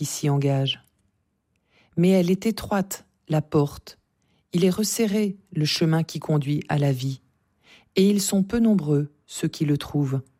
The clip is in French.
qui s'y engage. Mais elle est étroite, la porte. Il est resserré, le chemin qui conduit à la vie. Et ils sont peu nombreux, ceux qui le trouvent.